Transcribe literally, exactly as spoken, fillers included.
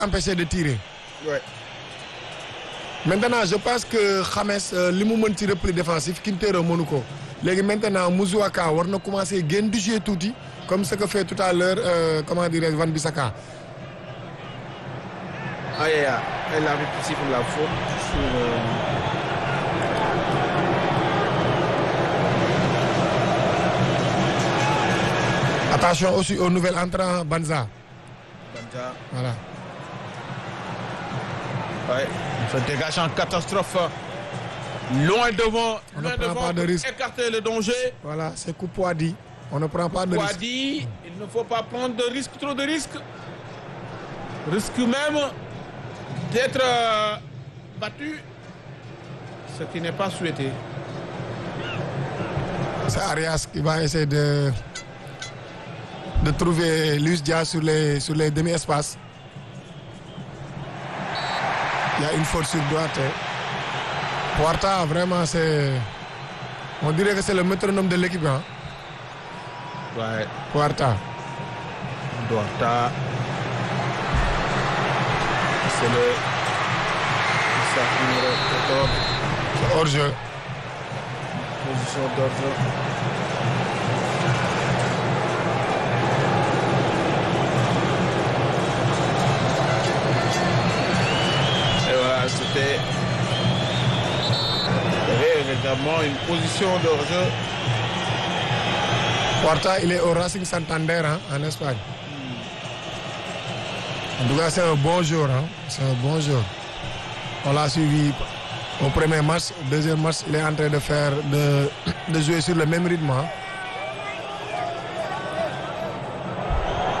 empêché de tirer. Ouais. Maintenant je pense que James li mu mën ci repli défensif Quintero mënu ko léegi maintenant Moussouaka war na commencer génn du jeu tuuti comme ce que fait tout à l'heure euh, comment dirais-je Wan-Bissaka. Ah yeah, yeah. Elle avait poussé pour la faute sur. Euh... Attention aussi au nouvel entrant Banza. Banza. Voilà. Ouais. Ça dégage en catastrophe. Loin devant. On loin ne prend devant pas de risque. Écarter le danger. Voilà, c'est Koupouadi. On ne prend pas de risque. Koupouadi, il ne faut pas prendre de risque, trop de risques. Risque même d'être euh, battu, ce qui n'est pas souhaité. C'est Arias qui va essayer de, de trouver Luis Dia sur les, sur les demi-espaces. Il y a une faute sur droite. Puerta, vraiment, c'est... On dirait que c'est le métronome de l'équipe. Hein? Ouais. Puerta. Puerta. C'est le... C'est numéro quatorze. Hors-jeu. Position d'hors-jeu. Et voilà, c'était véritablement une position d'hors-jeu. Puerta, il est au Racing Santander hein, en Espagne. En tout cas, c'est un bon jour. Hein. C'est un bon jour. On l'a suivi au premier match. Au deuxième match, il est en train de faire de, de jouer sur le même rythme. Hein.